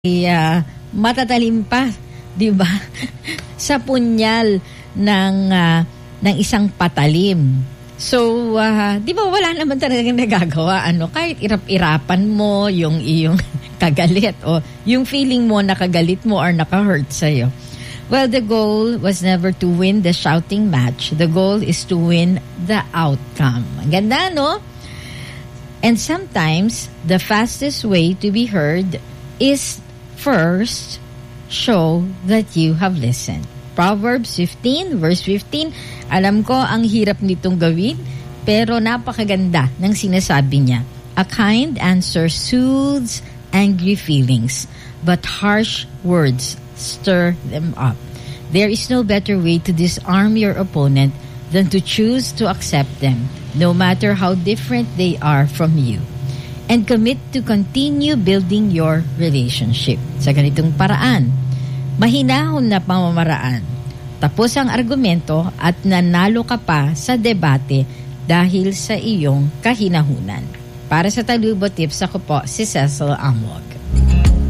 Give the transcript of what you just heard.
matatalim pa, 'di ba? Sa punyal ng isang patalim. So, 'di ba wala naman talagang nagagawa kahit irap-irapan mo yung iyong kagalit o yung feeling mo nakagalit mo or naka-hurt sa'yo. Well, the goal was never to win the shouting match. The goal is to win the outcome. Ang ganda, no? And sometimes, the fastest way to be heard is first, show that you have listened. Proverbs 15, verse 15, alam ko ang hirap nitong gawin, pero napakaganda ng sinasabi niya. A kind answer soothes angry feelings, but harsh words stir them up. There is no better way to disarm your opponent than to choose to accept them, no matter how different they are from you, and commit to continue building your relationship. Sa ganitong paraan, mahinahon na pamamaraan, tapos ang argumento at nanalo ka pa sa debate dahil sa iyong kahinahunan. Para sa Talubo Tips, ako po si Cecil Amwag.